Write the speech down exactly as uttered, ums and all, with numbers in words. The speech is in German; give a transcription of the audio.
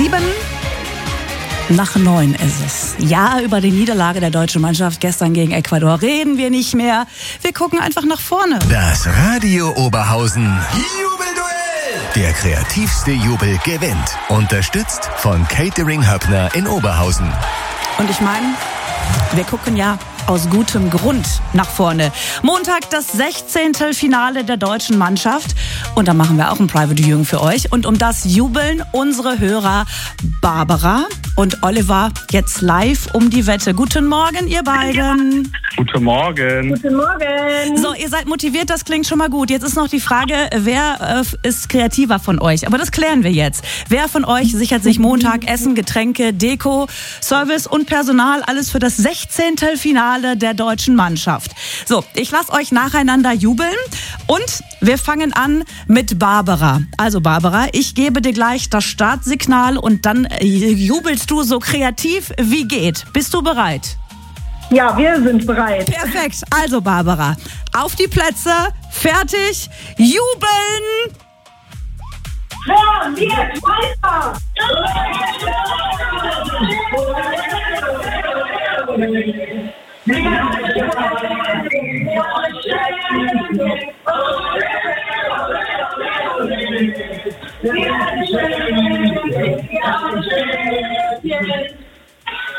Sieben nach neun ist es. Ja, über die Niederlage der deutschen Mannschaft gestern gegen Ecuador reden wir nicht mehr. Wir gucken einfach nach vorne. Das Radio Oberhausen Jubelduell. Der kreativste Jubel gewinnt. Unterstützt von Catering Höppner in Oberhausen. Und ich meine, wir gucken ja aus gutem Grund nach vorne. Montag das sechzehnte Finale der deutschen Mannschaft. Und da machen wir auch ein Private Viewing für euch. Und um das jubeln unsere Hörer Barbara und Oliver jetzt live um die Wette. Guten Morgen, ihr beiden. Guten Morgen. Guten Morgen. So, ihr seid motiviert, das klingt schon mal gut. Jetzt ist noch die Frage, wer äh, ist kreativer von euch? Aber das klären wir jetzt. Wer von euch sichert sich Montag Essen, Getränke, Deko, Service und Personal, alles für das sechzehnte Finale der deutschen Mannschaft? So, ich lasse euch nacheinander jubeln und wir fangen an mit Barbara. Also Barbara, ich gebe dir gleich das Startsignal und dann jubelst du so kreativ wie geht. Bist du bereit? Ja, wir sind bereit. Perfekt. Also Barbara, auf die Plätze, fertig, jubeln! Ja, wir weiter!